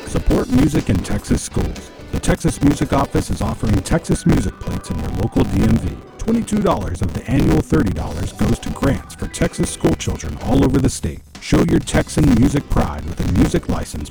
Support music in Texas schools. The Texas Music Office is offering Texas music plates in your local DMV. $22 of the annual $30 goes to grants for Texas school children all over the state. Show your Texan music pride with a music license